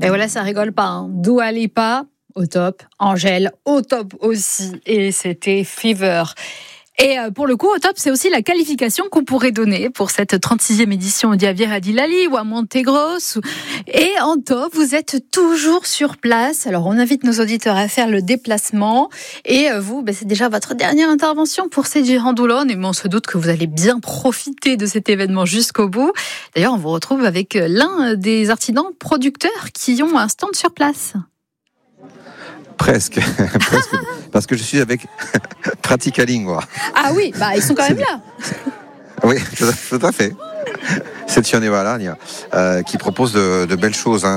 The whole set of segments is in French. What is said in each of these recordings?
Et voilà, ça rigole pas. Hein. Dua Lipa, au top. Angèle, au top aussi. Et c'était Fever. Et pour le coup, au top, c'est aussi la qualification qu'on pourrait donner pour cette 36e édition au Diaviera di Lali ou à Montegros. Et en top, vous êtes toujours sur place. Alors, on invite nos auditeurs à faire le déplacement. Et vous, c'est déjà votre dernière intervention pour ces Girandolone. Et on se doute que vous allez bien profiter de cet événement jusqu'au bout. D'ailleurs, on vous retrouve avec l'un des artisans producteurs qui ont un stand sur place. Presque, parce que je suis avec Pratica Lingua. Ah oui, ils sont quand même là. Oui, tout à fait. Sezione Valagna, qui propose de belles choses.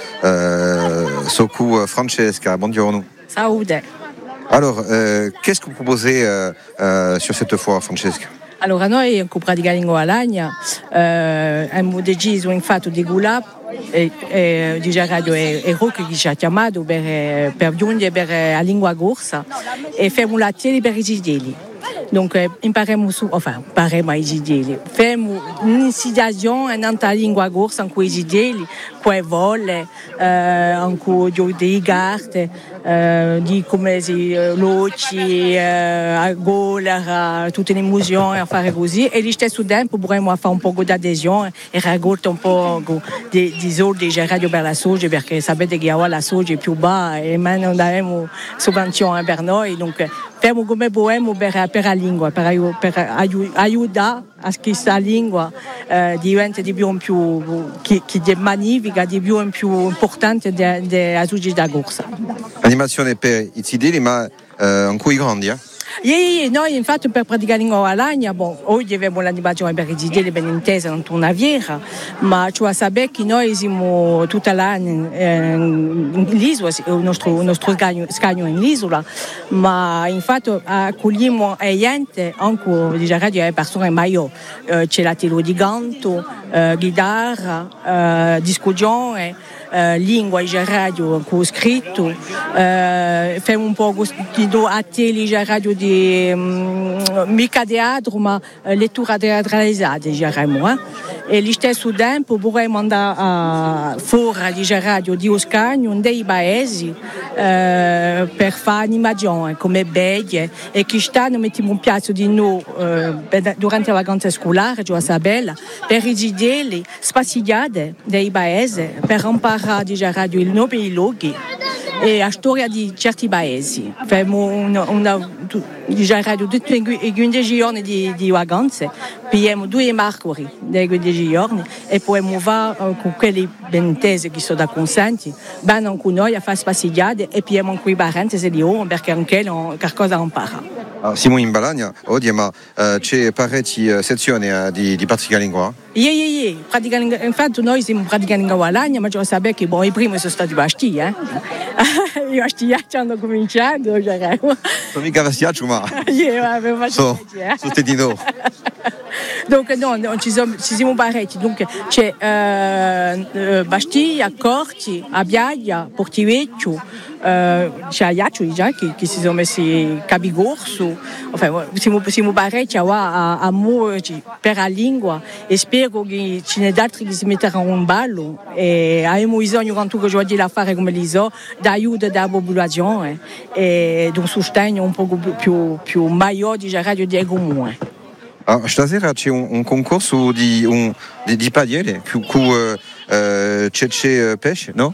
Soku Francesca, buongiorno. Salute. Alors, qu'est-ce que vous proposez sur cette foire, Francesca? Allora, noi con Pratica Lingua Valagna abbiamo deciso infatti di Gulap e di Radio e Rock che ci ha chiamato per giungere per la lingua corsa e facciamo l'atelier per i gideli. Donc impareremo i gideli. Facciamo un'incitazione nella lingua corsa in cui i gideli, poi volle, in cui di carte, di come si loci, a gola, tutte le emozioni a fare così e allo stesso tempo vorremmo fare un po' di adesione e raccogliere un po' di soldi di Radio per la soja perché sapete che ora la soja è più bassa e non daremo sovvenzioni per noi, dunque facciamo come possiamo per la lingua, per aiutare a che questa lingua diventi di più in più, che è magnifica, di più in più importante della società corsa. Animazione per i zideli, ma in cui grandi, Noi infatti per Pratica Lingua Valagna, oggi abbiamo l'animazione per i zideli ben intesa in una Naviera, ma ci vuoi sapere che noi siamo tutta l'anno in l'isola, il nostro scagno in l'isola, ma infatti accogliamo gente, anche di radio e persone maggiori, c'è la telo di canto, chitarra, discussione, lingua e radio con scritto, facciamo un po' di atelier radio di mica teatro ma lettura teatralizzata e allo stesso tempo vorremmo andare fuori di radio di Oscagno dei paesi per fare animazione come beglie e quest'anno mettiamo un piazzo di noi durante la vacanza scolare Isabella per i gideli spaziate dei paesi per imparare di radio il nome e i luoghi e la storia di certi paesi. Facciamo una radio tutti i 15 giorni di vacanze, pigliamo 2 marcori dei 15 giorni e poi muoviamo con quelli ben intesi che sono da consenti, vanno con noi a fare spaziate e pigliamo anche i parenti di loro perché anche loro qualcosa imparano. Siamo in Balagna oggi, ma c'è parecchie sezioni di Pratica Lingua? Pratica Lingua, infatti noi siamo Pratica Lingua Valagna, ma già sapete che i primi sono stati Bastia. I bastiacci hanno cominciato. Sono mica bastiacci, ma sono tutti di noi. Donc ci siamo parecchi, dunque c'è Bastia, Corti, Abbiaia, Portivecchio, c'è Ajaccio già che si sono messi capigorso, siamo parecchi a muoverci per la lingua e spero che ce ne altri che si metteranno in ballo e abbiamo bisogno quanto che oggi da fare come li so, d'aiuto della popolazione e di un sostegno un po' più maggiore di radio di comune. Stasera c'è un concorso di padiere c'è pesce, no?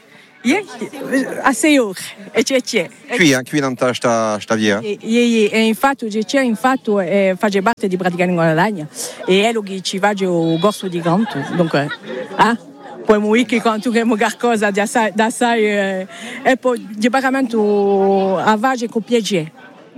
A 6 ore e c'è. Qui in sta via? E infatti c'è fa parte di Pratica Lingua Valagna e è lo che ci va il corso di canto, dunque poi che quando abbiamo qualcosa da assai e poi di pagamento a vage con piacere.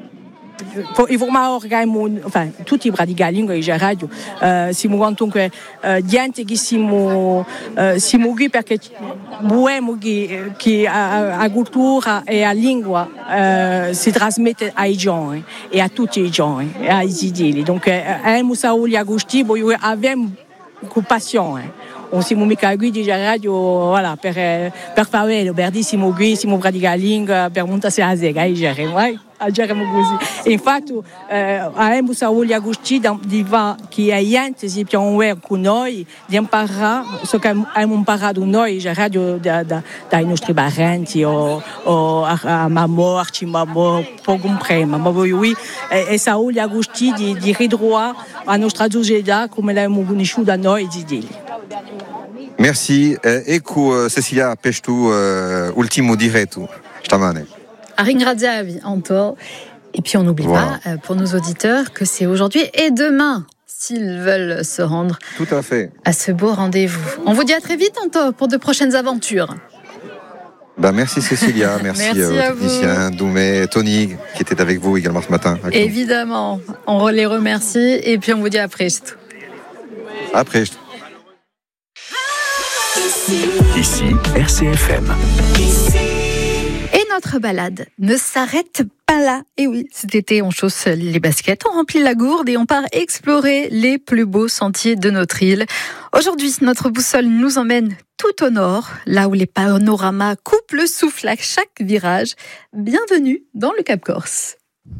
Tutti i Pratica Lingua e radio siamo comunque gente che siamo qui perché vogliamo che la cultura e la lingua si trasmette ai giovani e a tutti i giovani ai zideli. Donc abbiamo Sauli Agostino, abbiamo con passione on siamo mica qui di radio, voilà, per fare lo berdi siamo qui, siamo praticaling per montare a zega, geriamo così. E infatti abbiamo Sauli Agusti che è niente, si più con noi, di imparare, so che abbiamo imparato noi, la radio dai nostri parenti o a mamma, arcimamma, poco comprima, ma voi, e Sauli Agusti di ridroire a nostra società come l'abbiamo conosciuta noi di dire. Merci. Ecco, Cecilia, peștu ultimul diretu. Stamane. A ringraziavi, Anto. Et puis on n'oublie pas, pour nos auditeurs, que c'est aujourd'hui et demain, s'ils veulent se rendre Tout à fait. à ce beau rendez-vous. On vous dit à très vite, Anto, pour de prochaines aventures. Merci Cecilia, merci aux techniciens, Doumé, Tony, qui étaient avec vous également ce matin. Évidemment, on les remercie et puis on vous dit à presto. À presto. Ici, RCFM. Et notre balade ne s'arrête pas là. Et oui, cet été, on chausse les baskets, on remplit la gourde et on part explorer les plus beaux sentiers de notre île. Aujourd'hui, notre boussole nous emmène tout au nord, là où les panoramas coupent le souffle à chaque virage. Bienvenue dans le Cap Corse.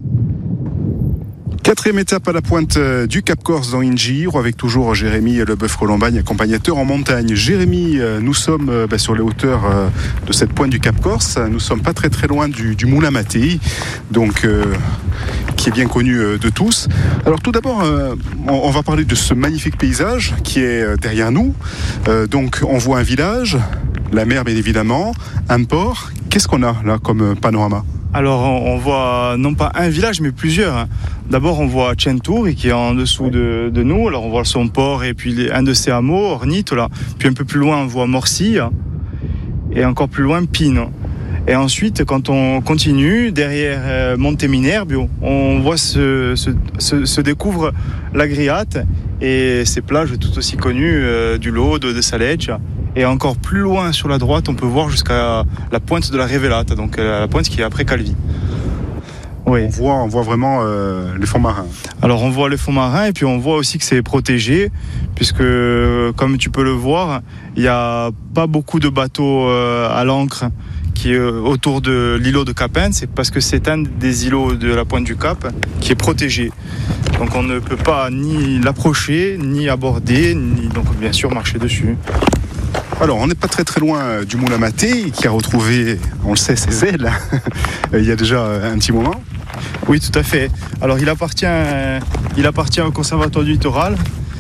4e étape à la pointe du Cap Corse dans Ingir, avec toujours Jérémy Leboeuf-Colombagne, accompagnateur en montagne. Jérémy, nous sommes sur les hauteurs de cette pointe du Cap Corse. Nous sommes pas très très loin du Moulin Mattei, donc qui est bien connu de tous. Alors tout d'abord, on va parler de ce magnifique paysage qui est derrière nous. Donc on voit un village, la mer bien évidemment, un port. Qu'est-ce qu'on a là comme panorama ? Alors on voit non pas un village mais plusieurs. D'abord on voit Centuri qui est en dessous de nous. Alors on voit son port et puis un de ses hameaux, Ornitola. Puis un peu plus loin on voit Morsia et encore plus loin Pino. Et ensuite quand on continue derrière Monte Minerbio, on voit se découvre la Griate et ses plages tout aussi connues du Lodo, de Saleccia. Et encore plus loin sur la droite, on peut voir jusqu'à la pointe de la Revelata, donc la pointe qui est après Calvi. Oui. On voit vraiment les fonds marins. Alors on voit les fonds marins et puis on voit aussi que c'est protégé, puisque comme tu peux le voir, il n'y a pas beaucoup de bateaux à l'ancre qui est autour de l'îlot de Capin. C'est parce que c'est un des îlots de la pointe du Cap qui est protégé. Donc on ne peut pas ni l'approcher, ni aborder, ni donc bien sûr marcher dessus. Alors, on n'est pas très très loin du Moulin Mattei, qui a retrouvé, on le sait, ses ailes il y a déjà un petit moment. Oui, tout à fait. Alors, il appartient au Conservatoire du Littoral.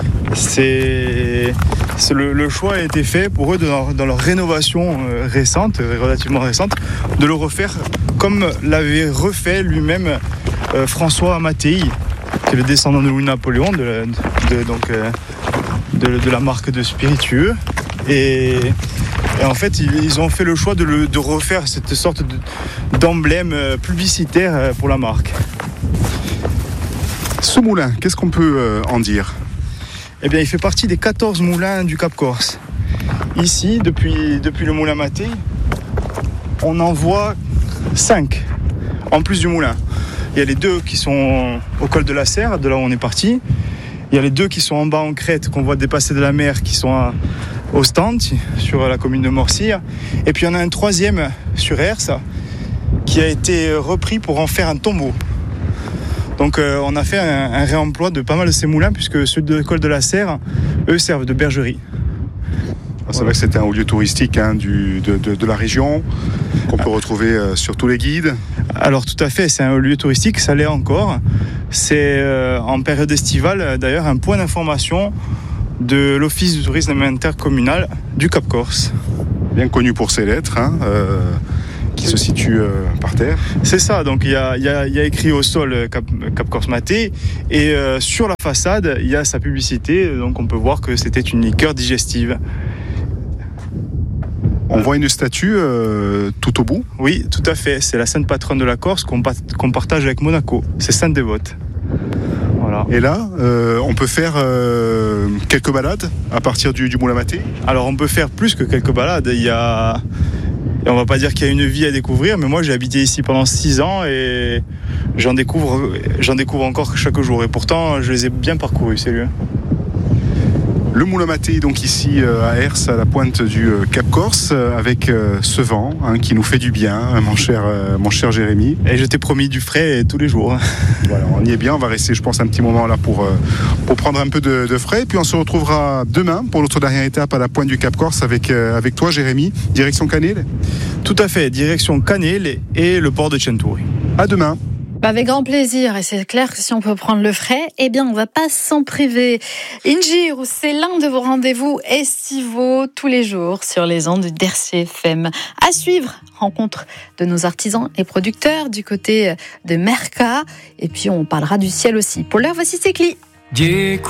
Le choix a été fait pour eux dans leur rénovation récente, relativement récente, de le refaire comme l'avait refait lui-même François Mattei, qui est le descendant de Louis-Napoléon, de la marque de spiritueux. Et en fait, ils ont fait le choix de refaire cette sorte d'emblème publicitaire pour la marque. Ce moulin, qu'est-ce qu'on peut en dire ? Eh bien, il fait partie des 14 moulins du Cap Corse. Ici, depuis le Moulin Mattei, on en voit 5, en plus du moulin. Il y a les 2 qui sont au col de la Serre, de là où on est parti. Il y a les 2 qui sont en bas en crête, qu'on voit dépasser de la mer, qui sont au stand, sur la commune de Morsia. Et puis il y en a un 3e sur Ersa, qui a été repris pour en faire un tombeau. Donc on a fait un réemploi de pas mal de ces moulins, puisque ceux de col de la Serre, eux, servent de bergerie. C'est vrai que c'était un haut lieu touristique de la région, qu'on peut retrouver sur tous les guides. Alors tout à fait, c'est un lieu touristique, ça l'est encore. C'est en période estivale, d'ailleurs, un point d'information de l'Office du tourisme intercommunal du Cap Corse. Bien connu pour ses lettres, qui se situe par terre. C'est ça, donc il y a écrit au sol Cap Corse Mattei, et sur la façade, il y a sa publicité, donc on peut voir que c'était une liqueur digestive. On voit une statue tout au bout. Oui, tout à fait. C'est la sainte patronne de la Corse qu'on partage avec Monaco. C'est Sainte-Dévote. Voilà. Et là, on peut faire quelques balades à partir du Moulin Mattei. Alors, on peut faire plus que quelques balades. Et on va pas dire qu'il y a une vie à découvrir, mais moi, j'ai habité ici pendant 6 ans et j'en découvre encore chaque jour. Et pourtant, je les ai bien parcourus, ces lieux. Le moulin Maté, donc ici à Hers, à la pointe du Cap Corse, avec ce vent qui nous fait du bien, mon cher Jérémy. Et je t'ai promis du frais tous les jours. Voilà, on y est bien, on va rester je pense un petit moment là pour prendre un peu de frais. Et puis on se retrouvera demain pour notre dernière étape à la pointe du Cap Corse avec toi Jérémy, direction Canel. Tout à fait, direction Canel et le port de Centauri. À demain. Avec grand plaisir, et c'est clair que si on peut prendre le frais, eh bien on va pas s'en priver. Injir, c'est l'un de vos rendez-vous estivaux tous les jours sur les ondes d'RCFM. À suivre, rencontre de nos artisans et producteurs du côté de Merca, et puis on parlera du ciel aussi. Pour l'heure, voici Céclie.